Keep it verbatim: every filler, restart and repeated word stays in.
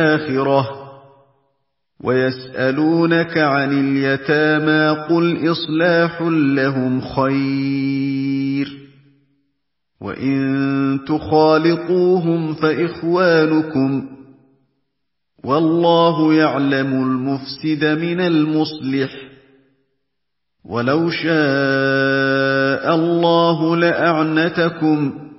الْآخِرَةِ وَيَسْأَلُونَكَ عَنِ الْيَتَامَىٰ قُلْ إِصْلَاحٌ لَّهُمْ خَيْرٌ ۖ وَإِن تُخَالِطُوهُمْ فَإِخْوَانُكُمْ ۚ وَاللَّهُ يَعْلَمُ الْمُفْسِدَ مِنَ الْمُصْلِحِ ۚ وَلَوْ شَاءَ اللَّهُ لَأَعْنَتَكُمْ